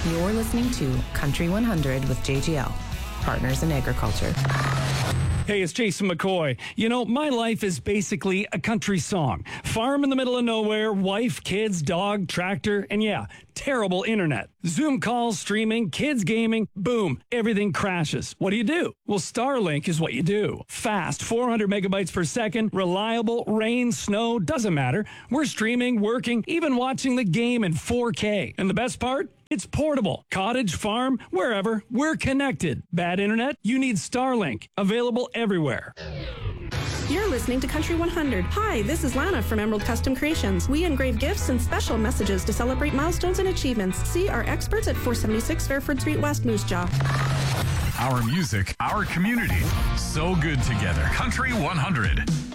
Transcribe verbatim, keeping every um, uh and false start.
You're listening to Country one hundred with J G L, Partners in Agriculture. Hey, it's Jason McCoy. You know, my life is basically a country song. Farm in the middle of nowhere, wife, kids, dog, tractor, and yeah, terrible internet. Zoom calls, streaming, kids gaming, boom, everything crashes. What do you do? Well, Starlink is what you do. Fast, four hundred megabytes per second, reliable, rain, snow, doesn't matter. We're streaming, working, even watching the game in four K. And the best part? It's portable. Cottage, farm, wherever, we're connected. Bad internet? You need Starlink. Available everywhere. You're listening to Country one hundred. Hi, this is Lana from Emerald Custom Creations. We engrave gifts and special messages to celebrate milestones and achievements. See our experts at four seventy-six Fairford Street West, Moose Jaw. Our music, our community, so good together. Country one hundred.